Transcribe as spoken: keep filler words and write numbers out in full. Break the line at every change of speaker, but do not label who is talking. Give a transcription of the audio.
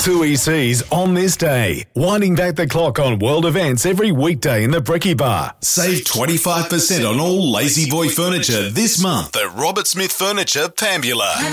Two E Cs on this day. Winding back the clock on world events every weekday in the Bricky Bar.
Save twenty-five percent on all Lazy Boy furniture this month at Robert Smith Furniture, Pambula.